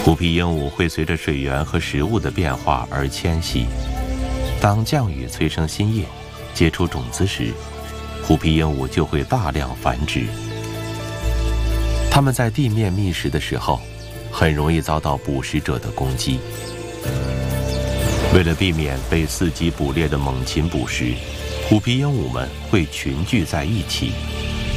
虎皮鹦鹉会随着水源和食物的变化而迁徙。当降雨催生新叶，结出种子时，虎皮鹦鹉就会大量繁殖。它们在地面觅食的时候，很容易遭到捕食者的攻击。为了避免被伺机捕猎的猛禽捕食，虎皮鹦鹉们会群聚在一起。